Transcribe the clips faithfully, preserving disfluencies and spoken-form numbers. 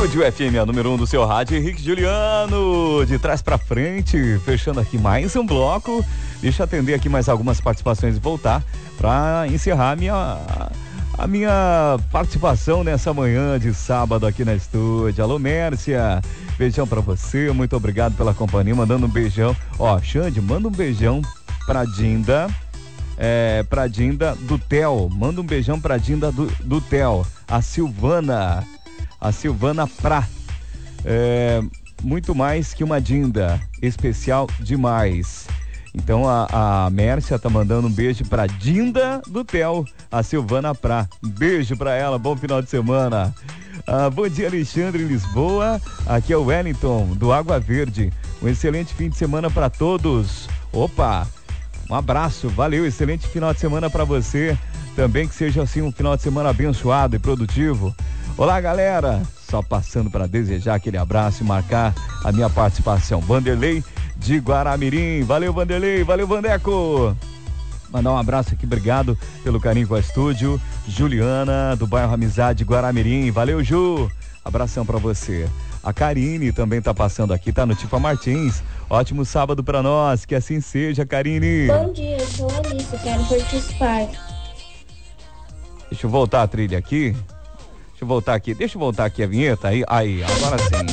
Estúdio F M, a número um do seu rádio, Henrique Juliano, de trás pra frente, fechando aqui mais um bloco. Deixa eu atender aqui mais algumas participações e voltar pra encerrar a minha, a minha participação nessa manhã de sábado aqui na estúdio. Alô, Mércia, beijão pra você, muito obrigado pela companhia, mandando um beijão. Ó, Xande, manda um beijão pra Dinda, é, pra Dinda do Theo, manda um beijão pra Dinda do, do Theo, a Silvana, a Silvana Prá, é, muito mais que uma Dinda, especial demais. Então a, a Mércia tá mandando um beijo pra Dinda do Theo, a Silvana Prá, um beijo pra ela, bom final de semana. Ah, bom dia, Alexandre, em Lisboa, aqui é o Wellington do Água Verde, um excelente fim de semana pra todos. Opa, um abraço, valeu, excelente final de semana pra você também, que seja assim um final de semana abençoado e produtivo. Olá, galera, só passando para desejar aquele abraço e marcar a minha participação. Vanderlei de Guaramirim, valeu, Vanderlei, valeu, Vandeco. Mandar um abraço aqui, obrigado pelo carinho com a estúdio. Juliana do bairro Amizade, Guaramirim, valeu, Ju, abração para você. A Karine também tá passando aqui, tá no Tifa Martins. Ótimo sábado para nós, que assim seja, Karine. Bom dia, eu sou a Alice, quero participar. Deixa eu voltar a trilha aqui. Deixa eu voltar aqui, deixa eu voltar aqui a vinheta, aí, aí, agora sim.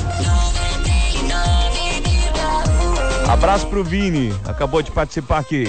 Abraço pro Vini, acabou de participar aqui.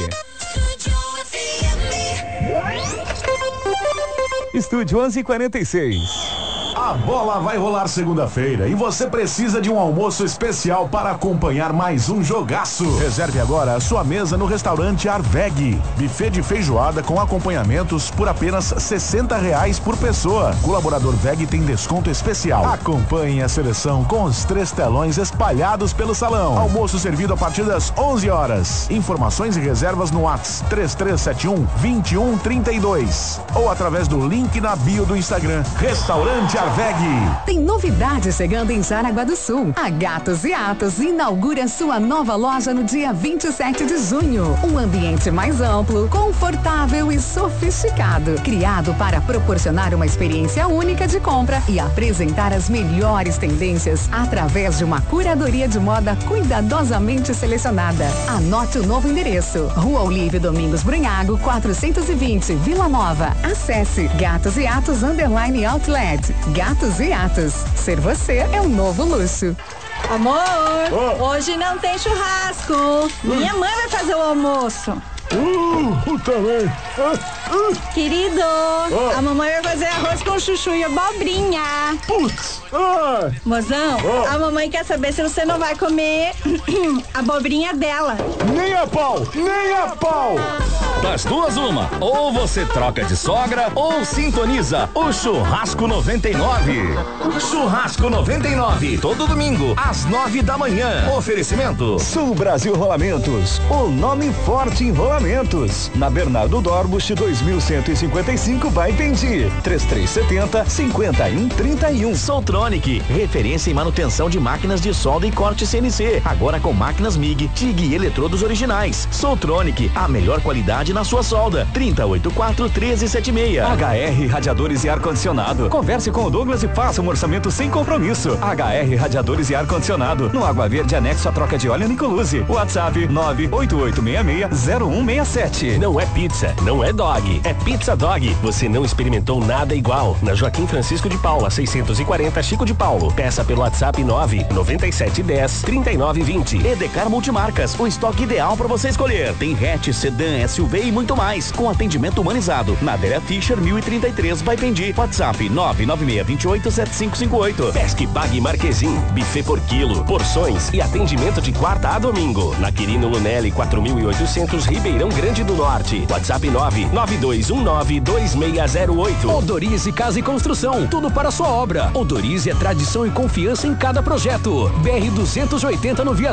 Estúdio onze e quarenta e seis. A bola vai rolar segunda-feira e você precisa de um almoço especial para acompanhar mais um jogaço. Reserve agora a sua mesa no restaurante Arveg. Buffet de feijoada com acompanhamentos por apenas sessenta reais por pessoa. Colaborador V E G tem desconto especial. Acompanhe a seleção com os três telões espalhados pelo salão. Almoço servido a partir das onze horas. Informações e reservas no WhatsApp três três sete um, dois um três dois ou através do link na bio do Instagram. Restaurante Arveg. Tem novidade chegando em Jaraguá do Sul. A Gatos e Atos inaugura sua nova loja no dia vinte e sete de junho. Um ambiente mais amplo, confortável e sofisticado, criado para proporcionar uma experiência única de compra e apresentar as melhores tendências através de uma curadoria de moda cuidadosamente selecionada. Anote o novo endereço: Rua Olívio Domingos Brunhago, quatrocentos e vinte, Vila Nova. Acesse Gatos e Atos Underline Outlet. Gatos e Atos. Ser você é um novo luxo. Amor, oh. Hoje não tem churrasco. Minha mãe vai fazer o almoço. Uh, também. Uh, uh. Querido, oh. A mamãe vai fazer arroz com chuchu e abobrinha. Putz. Ah. Mozão, oh. A mamãe quer saber se você não vai comer a abobrinha dela. Nem a pau, nem a pau. Das duas, uma. Ou você troca de sogra ou sintoniza o Churrasco noventa e nove. Churrasco noventa e nove, todo domingo, às nove da manhã. Oferecimento Sul Brasil Rolamentos, o nome forte em rolamentos. Na Bernardo Dorbusch, dois mil cento e cinquenta e cinco, vai Pendi. três três sete zero, cinco um três um. Soltronic, referência em manutenção de máquinas de solda e corte C N C. Agora com máquinas M I G, T I G e eletrodos originais. Soltronic, a melhor qualidade na sua solda. trinta e oito quatro, treze setenta e seis. H R Radiadores e Ar-Condicionado. Converse com o Douglas e faça um orçamento sem compromisso. H R Radiadores e Ar-Condicionado. No Água Verde, anexo a troca de óleo Nicoluse. WhatsApp nove oito oito seis seis zero um seis sete. Não é pizza, não é dog, é Pizza Dog. Você não experimentou nada igual. Na Joaquim Francisco de Paula, seiscentos e quarenta, Chico de Paulo. Peça pelo WhatsApp nove nove sete um zero, três nove dois zero. Edecar Multimarcas, o estoque ideal para você escolher. Tem hatch, sedã, S U V e muito mais, com atendimento humanizado. Na Adélia Fischer, mil e trinta e três, vai Pendi. WhatsApp nove nove seis dois oito sete cinco cinco oito. Pesque Pague Marquezim, buffet por quilo, porções e atendimento de quarta a domingo. Na Quirino Lunelli, quatro mil e oitocentos, Ribeirão Grande do Norte. WhatsApp nove nove dois um nove dois seis zero oito. Odorize Casa e Construção, tudo para sua obra. Odorize é tradição e confiança em cada projeto. B R duzentos e oitenta no Viaduto